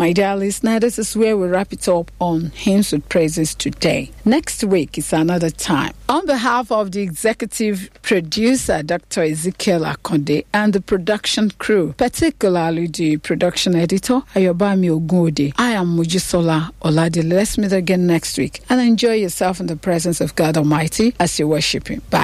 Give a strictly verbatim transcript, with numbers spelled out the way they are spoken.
My dear listener, this is where we wrap it up on Hymns with Praises today. Next week is another time. On behalf of the executive producer, Doctor Ezekiel Akonde, and the production crew, particularly the production editor, Ayobami Ogode, I am Mujisola Oladile. Let's meet again next week and enjoy yourself in the presence of God Almighty as you worship Him. Bye.